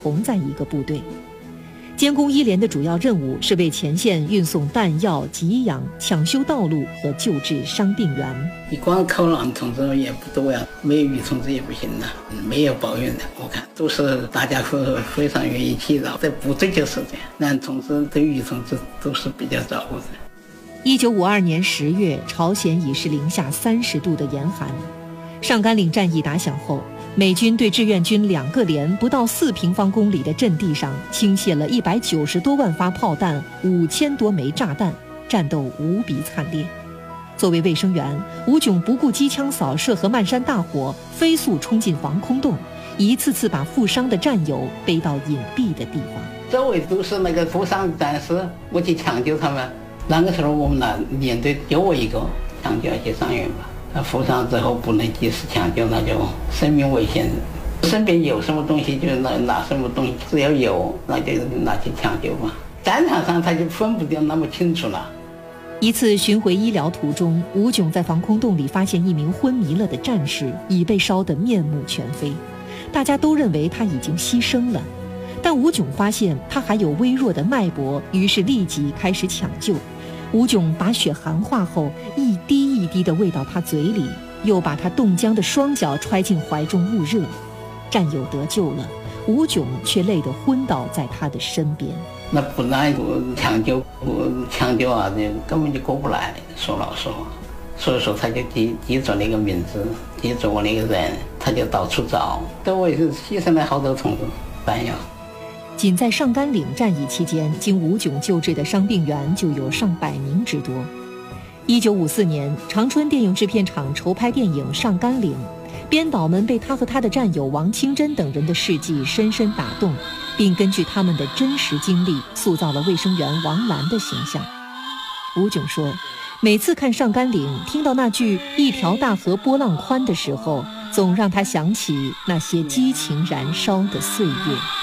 同在一个部队。监工一连的主要任务是为前线运送弹药、给养、抢修道路和救治伤病员。 你光靠男同志也不多呀，没有女同志也不行的，没有抱怨的。我看都是大家非常愿意祈祷，在部队就是这样，男同志对女同志都是比较照顾的。 1952年10月，朝鲜已是零下30度的严寒。上甘岭战役打响后，美军对志愿军2个连不到4平方公里的阵地上倾泻了190多万发炮弹、5000多枚炸弹，战斗无比惨烈。作为卫生员，吴炯不顾机枪扫射和漫山大火，飞速冲进防空洞，一次次把负伤的战友背到隐蔽的地方。 周围都是那个负伤战士，我去抢救他们。那个时候我们连队就我一个抢救一些伤员吧。负伤之后不能及时抢救，那就生命危险。身边有什么东西就拿什么东西，只要有那就拿去抢救吧。战场上他就分不掉那么清楚了。 一次巡回医疗途中，吴炯在防空洞里发现一名昏迷了的战士已被烧得面目全非，大家都认为他已经牺牲了，但吴炯发现他还有微弱的脉搏，于是立即开始抢救。吴炯把血含化后一滴一滴地喂到他嘴里，又把他冻僵的双脚揣进怀中捂热。战友得救了，吴炯却累得昏倒在他的身边。 那不然抢救啊，根本就过不来，说老实话。所以说他就记住那个名字，记住我那个人，他就到处找。周围是牺牲了好多同志弹药。 仅在上甘岭战役期间，经吴炯救治的伤病员就有上百名之多。1954年，长春电影制片厂筹拍电影《上甘岭》，编导们被他和他的战友王清真等人的事迹深深打动，并根据他们的真实经历塑造了卫生员王兰的形象。吴炯说，每次看上甘岭，听到那句一条大河波浪宽的时候，总让他想起那些激情燃烧的岁月。